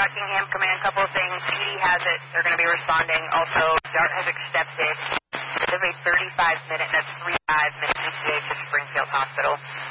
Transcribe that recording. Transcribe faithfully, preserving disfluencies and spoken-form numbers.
Rockingham Command, couple of things. P D has it. They're going to be responding. Also, DART has accepted. It's a thirty-five minute, that's three five minute E T A to Springfield Hospital.